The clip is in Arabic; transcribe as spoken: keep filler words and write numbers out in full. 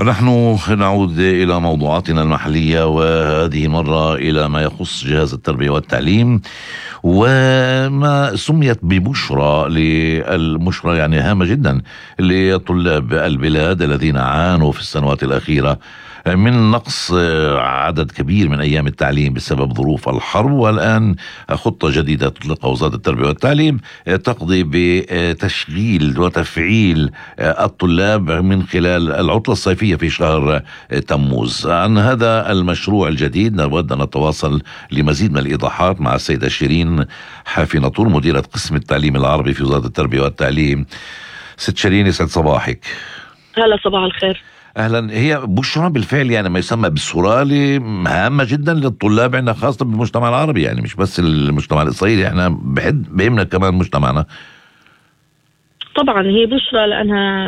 نحن نعود إلى موضوعاتنا المحلية، وهذه مرة إلى ما يخص جهاز التربية والتعليم، وما سميت ببشرى للمشرى يعني هامة جدا لطلاب البلاد الذين عانوا في السنوات الأخيرة من نقص عدد كبير من أيام التعليم بسبب ظروف الحرب. والآن خطة جديدة تطلقها وزارة التربية والتعليم تقضي بتشغيل وتفعيل الطلاب من خلال العطلة الصيفية في شهر تموز. عن هذا المشروع الجديد نود أن نتواصل لمزيد من الإيضاحات مع السيدة شيرين حافي ناطور، مديرة قسم التعليم العربي في وزارة التربية والتعليم. ست شيرين، يسعد صباحك. هلا، صباح الخير. اهلا. هي بشرى بالفعل، يعني ما يسمى بالسورة هامة جدا للطلاب عندنا، خاصة بالمجتمع العربي، يعني مش بس المجتمع الإسرائيلي، احنا بحد بهمنا كمان مجتمعنا. طبعا هي بشرى لأنها